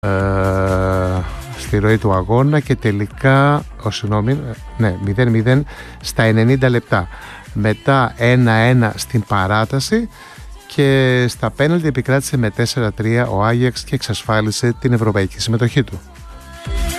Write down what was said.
στη ροή του αγώνα και τελικά 0-0 στα 90 λεπτά. Μετά 1-1 στην παράταση και στα πέναλτι επικράτησε με 4-3 ο Άγιαξ και εξασφάλισε την ευρωπαϊκή συμμετοχή του.